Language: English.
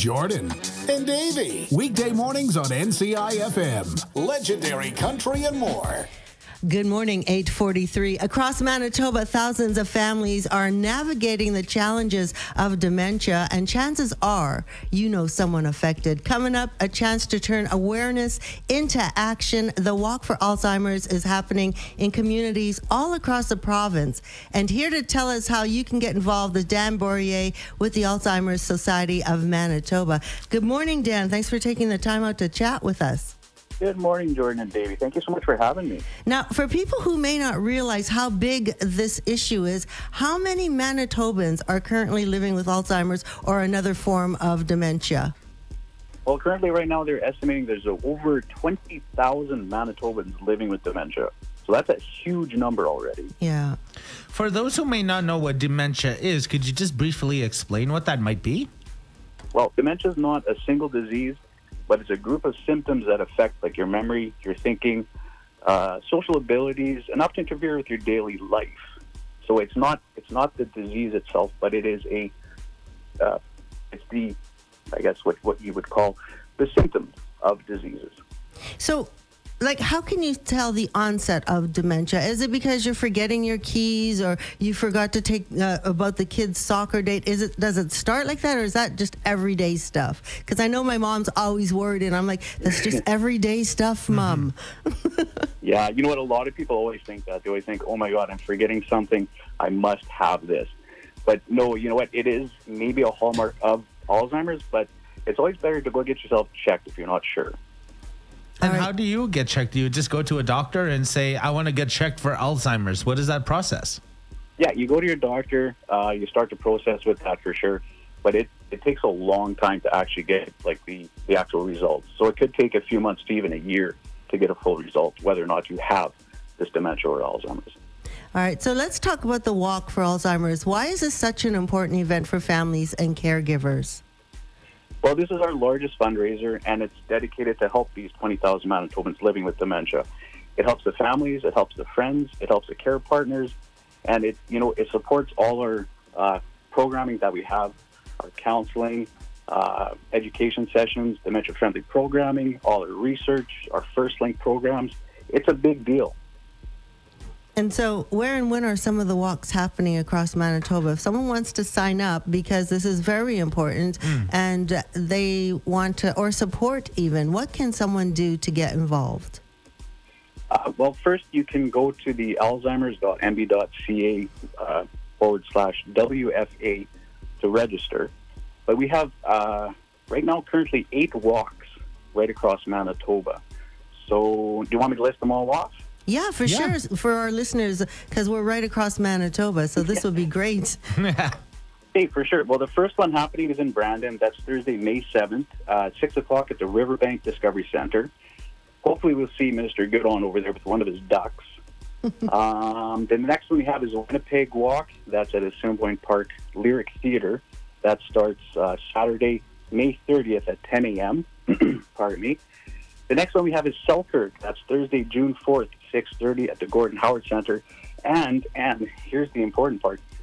Jordan, and Davey. Weekday mornings on NCI FM. Legendary country and more. Good morning, 8:43. Across Manitoba, thousands of families are navigating the challenges of dementia, and chances are you know someone affected. Coming up, a chance to turn awareness into action. The Walk for Alzheimer's is happening in communities all across the province. And here to tell us how you can get involved is Dan Bourrier with the Alzheimer's Society of Manitoba. Good morning, Dan. Thanks for taking the time out to chat with us. Good morning, Jordan and Davey. Thank you so much for having me. Now, for people who may not realize how big this issue is, how many Manitobans are currently living with Alzheimer's or another form of dementia? Well, currently right now they're estimating there's over 20,000 Manitobans living with dementia. So that's a huge number already. Yeah. For those who may not know what dementia is, could you just briefly explain what that might be? Well, dementia is not a single disease, but it's a group of symptoms that affect like your memory, your thinking, social abilities, enough to interfere with your daily life. So it's not the disease itself, but it is it's the, I guess what you would call the symptoms of diseases. So, like, how can you tell the onset of dementia? Is it because you're forgetting your keys, or you forgot to take about the kids' soccer date? Does it start like that, or is that just everyday stuff? Because I know my mom's always worried, and I'm like, that's just everyday stuff, Mom. Yeah, you know what? A lot of people always think that. They always think, oh my God, I'm forgetting something. I must have this. But no, you know what? It is maybe a hallmark of Alzheimer's, but it's always better to go get yourself checked if you're not sure. And how do you get checked? Do you just go to a doctor and say, I want to get checked for Alzheimer's? What is that process? Yeah, you go to your doctor, you start the process with that for sure, but it takes a long time to actually get like the actual results. So it could take a few months to even a year to get a full result, whether or not you have this dementia or Alzheimer's. All right, so let's talk about the Walk for Alzheimer's. Why is this such an important event for families and caregivers? Well, this is our largest fundraiser, and it's dedicated to help these 20,000 Manitobans living with dementia. It helps the families, it helps the friends, it helps the care partners, and it supports all our programming that we have, our counseling, education sessions, dementia-friendly programming, all our research, our First Link programs. It's a big deal. And so where and when are some of the walks happening across Manitoba? If someone wants to sign up, because this is very important, and they want to, or support even, what can someone do to get involved? Well, first you can go to the alzheimers.nb.ca /WFA to register. But we have, right now, currently 8 walks right across Manitoba. So do you want me to list them all off? Yeah, for sure, for our listeners, because we're right across Manitoba, so this would be great. Hey, for sure. Well, the first one happening is in Brandon. That's Thursday, May 7th, 6 o'clock at the Riverbank Discovery Center. Hopefully we'll see Minister Goodon over there with one of his ducks. The next one we have is a Winnipeg Walk. That's at Assiniboine Park Lyric Theatre. That starts Saturday, May 30th at 10 a.m. Pardon me. The next one we have is Selkirk. That's Thursday, June 4th, 6:30 at the Gordon Howard Center. And here's the important part.